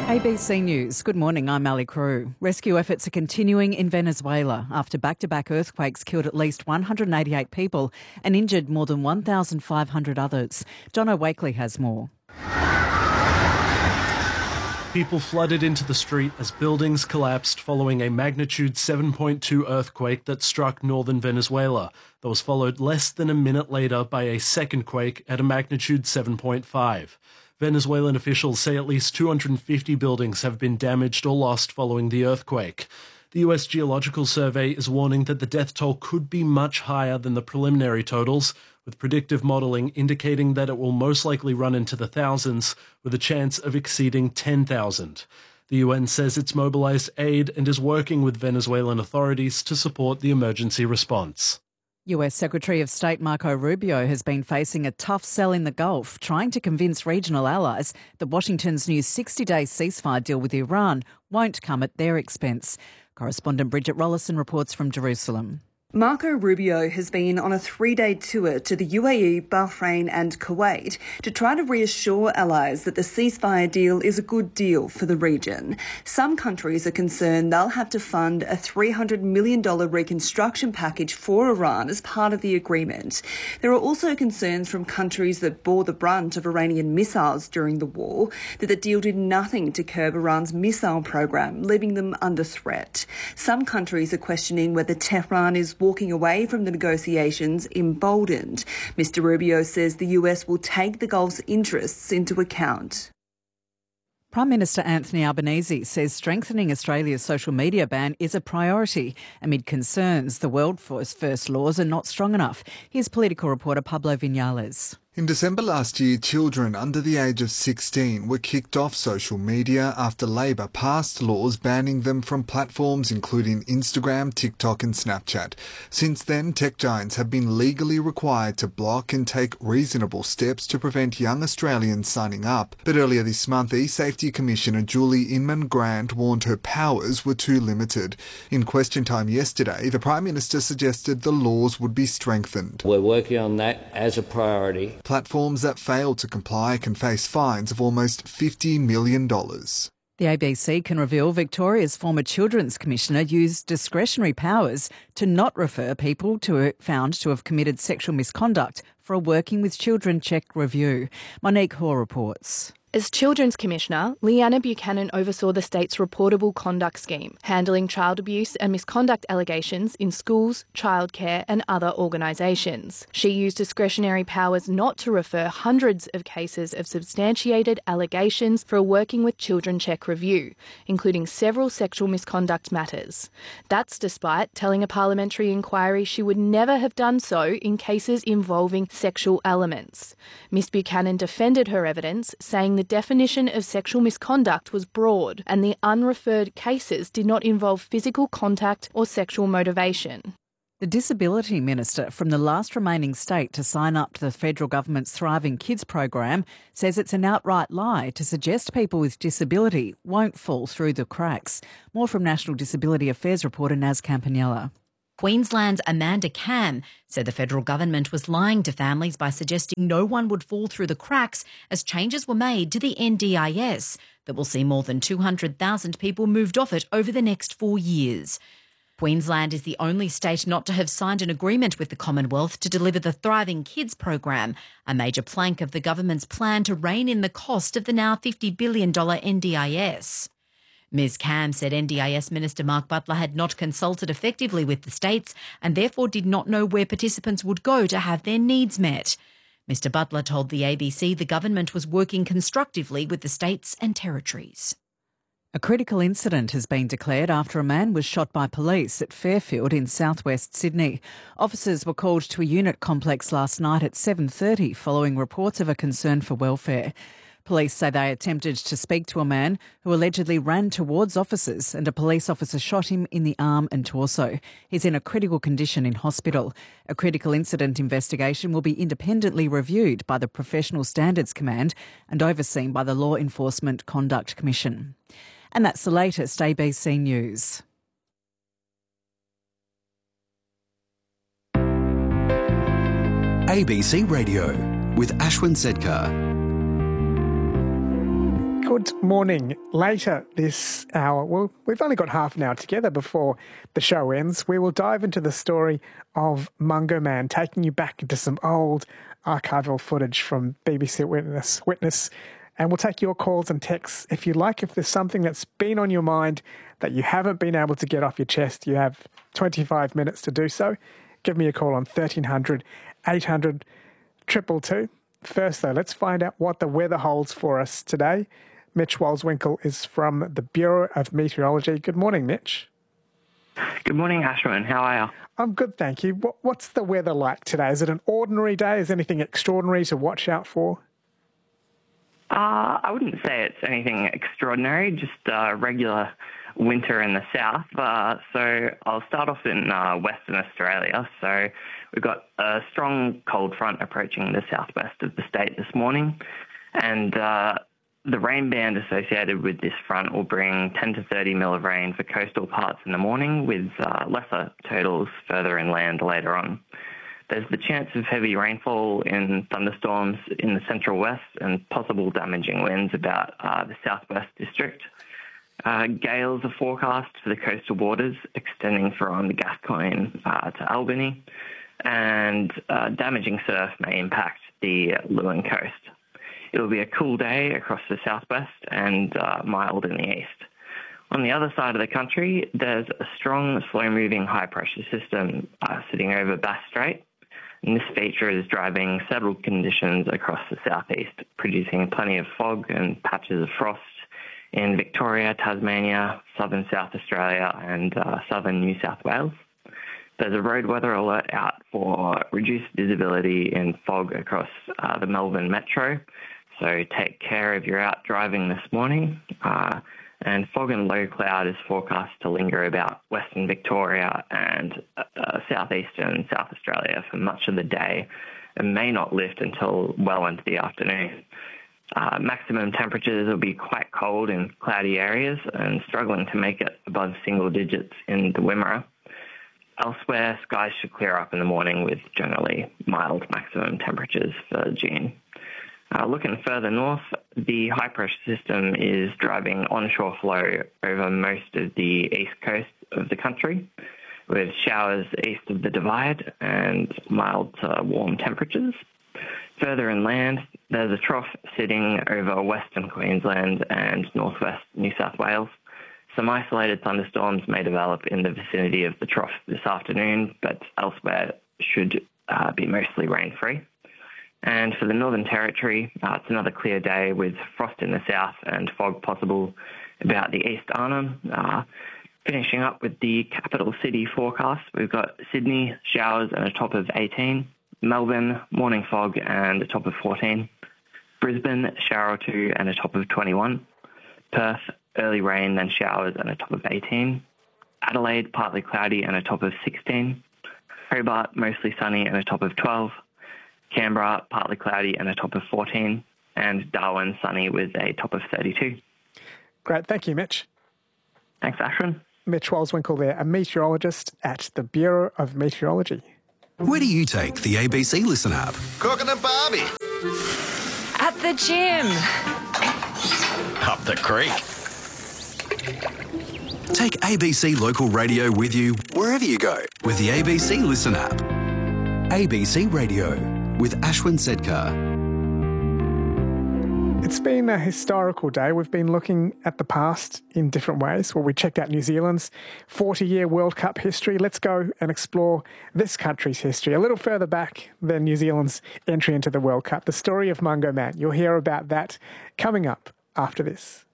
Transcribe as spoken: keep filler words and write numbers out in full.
A B C News. Good morning, I'm Ali Crew. Rescue efforts are continuing in Venezuela after back-to-back earthquakes killed at least one hundred eighty-eight people and injured more than one thousand five hundred others. John O'Wakely has more. People flooded into the street as buildings collapsed following a magnitude seven point two earthquake that struck northern Venezuela. That was followed less than a minute later by a second quake at a magnitude seven point five. Venezuelan officials say at least two hundred fifty buildings have been damaged or lost following the earthquake. The U S Geological Survey is warning that the death toll could be much higher than the preliminary totals, with predictive modelling indicating that it will most likely run into the thousands, with a chance of exceeding ten thousand. The U N says it's mobilised aid and is working with Venezuelan authorities to support the emergency response. U S Secretary of State Marco Rubio has been facing a tough sell in the Gulf, trying to convince regional allies that Washington's new sixty-day ceasefire deal with Iran won't come at their expense. Correspondent Bridget Rollison reports from Jerusalem. Marco Rubio has been on a three-day tour to the U A E, Bahrain and Kuwait to try to reassure allies that the ceasefire deal is a good deal for the region. Some countries are concerned they'll have to fund a three hundred million dollars reconstruction package for Iran as part of the agreement. There are also concerns from countries that bore the brunt of Iranian missiles during the war that the deal did nothing to curb Iran's missile program, leaving them under threat. Some countries are questioning whether Tehran is walking away from the negotiations emboldened. Mister Rubio says the U S will take the Gulf's interests into account. Prime Minister Anthony Albanese says strengthening Australia's social media ban is a priority amid concerns the World First laws are not strong enough. Here's political reporter Pablo Vinales. In December last year, children under the age of sixteen were kicked off social media after Labor passed laws banning them from platforms including Instagram, TikTok and Snapchat. Since then, tech giants have been legally required to block and take reasonable steps to prevent young Australians signing up. But earlier this month, E-Safety Commissioner Julie Inman-Grant warned her powers were too limited. In question time yesterday, the Prime Minister suggested the laws would be strengthened. We're working on that as a priority. Platforms that fail to comply can face fines of almost fifty million dollars. The A B C can reveal Victoria's former Children's Commissioner used discretionary powers to not refer people to found to have committed sexual misconduct for a Working with Children check review. Monique Hoare reports. As Children's Commissioner, Leanna Buchanan oversaw the state's reportable conduct scheme, handling child abuse and misconduct allegations in schools, childcare and other organisations. She used discretionary powers not to refer hundreds of cases of substantiated allegations for a Working with Children check review, including several sexual misconduct matters. That's despite telling a parliamentary inquiry she would never have done so in cases involving sexual elements. Miss Buchanan defended her evidence, saying the definition of sexual misconduct was broad and the unreferred cases did not involve physical contact or sexual motivation. The Disability Minister from the last remaining state to sign up to the federal government's Thriving Kids program says it's an outright lie to suggest people with disability won't fall through the cracks. More from National Disability Affairs reporter Naz Campanella. Queensland's Amanda Cam said the federal government was lying to families by suggesting no one would fall through the cracks as changes were made to the N D I S that will see more than two hundred thousand people moved off it over the next four years. Queensland is the only state not to have signed an agreement with the Commonwealth to deliver the Thriving Kids program, a major plank of the government's plan to rein in the cost of the now fifty billion dollars N D I S. Miz Cam said N D I S Minister Mark Butler had not consulted effectively with the states and therefore did not know where participants would go to have their needs met. Mister Butler told the A B C the government was working constructively with the states and territories. A critical incident has been declared after a man was shot by police at Fairfield in southwest Sydney. Officers were called to a unit complex last night at seven thirty following reports of a concern for welfare. Police say they attempted to speak to a man who allegedly ran towards officers and a police officer shot him in the arm and torso. He's in a critical condition in hospital. A critical incident investigation will be independently reviewed by the Professional Standards Command and overseen by the Law Enforcement Conduct Commission. And that's the latest A B C News. A B C Radio with Ashwin Sedkar. Good morning. Later this hour, well, we've only got half an hour together before the show ends. We will dive into the story of Mungo Man, taking you back into some old archival footage from B B C Witness, Witness, and we'll take your calls and texts if you like. If there's something that's been on your mind that you haven't been able to get off your chest, you have twenty-five minutes to do so. Give me a call on thirteen hundred, eight hundred, two two two. First, though, let's find out what the weather holds for us today. Mitch Walswinkle is from the Bureau of Meteorology. Good morning, Mitch. Good morning, Ashwin. How are you? I'm good, thank you. What's the weather like today? Is it an ordinary day? Is anything extraordinary to watch out for? Uh, I wouldn't say it's anything extraordinary, just uh, regular winter in the south. Uh, so I'll start off in uh, Western Australia. So we've got a strong cold front approaching the southwest of the state this morning, and uh, the rain band associated with this front will bring ten to thirty mil of rain for coastal parts in the morning, with uh, lesser totals further inland later on. There's the chance of heavy rainfall in thunderstorms in the central west and possible damaging winds about uh, the southwest district. Uh, gales are forecast for the coastal waters extending from the Gascoyne uh, to Albany, and uh, damaging surf may impact the Lewin coast. It will be a cool day across the southwest and uh, mild in the east. On the other side of the country, there's a strong, slow-moving high-pressure system uh, sitting over Bass Strait, and this feature is driving settled conditions across the southeast, producing plenty of fog and patches of frost in Victoria, Tasmania, southern South Australia and uh, southern New South Wales. There's a road weather alert out for reduced visibility in fog across uh, the Melbourne metro, so take care if you're out driving this morning. Uh, and fog and low cloud is forecast to linger about Western Victoria and uh, southeastern South Australia for much of the day and may not lift until well into the afternoon. Uh, maximum temperatures will be quite cold in cloudy areas and struggling to make it above single digits in the Wimmera. Elsewhere, skies should clear up in the morning with generally mild maximum temperatures for June. Uh, looking further north, the high-pressure system is driving onshore flow over most of the east coast of the country, with showers east of the Divide and mild to warm temperatures. Further inland, there's a trough sitting over western Queensland and northwest New South Wales. Some isolated thunderstorms may develop in the vicinity of the trough this afternoon, but elsewhere should uh, be mostly rain-free. And for the Northern Territory, uh, it's another clear day with frost in the south and fog possible about the East Arnhem. Uh, finishing up with the capital city forecast, we've got Sydney, showers and a top of eighteen. Melbourne, morning fog and a top of fourteen. Brisbane, shower or two and a top of twenty-one. Perth, early rain, then showers and a top of eighteen. Adelaide, partly cloudy and a top of sixteen. Hobart, mostly sunny and a top of twelve. Canberra, partly cloudy and a top of fourteen. And Darwin, sunny with a top of thirty-two. Great. Thank you, Mitch. Thanks, Ashwin. Mitch Walswinkle there, a meteorologist at the Bureau of Meteorology. Where do you take the A B C Listen app? Cooking a Barbie. At the gym. Up the creek. Take A B C Local Radio with you wherever you go with the A B C Listen app. A B C Radio with Ashwin Sedkar. It's been a historical day. We've been looking at the past in different ways. Well, we checked out New Zealand's forty-year World Cup history. Let's go and explore this country's history a little further back than New Zealand's entry into the World Cup. The story of Mungo Man. You'll hear about that coming up after this.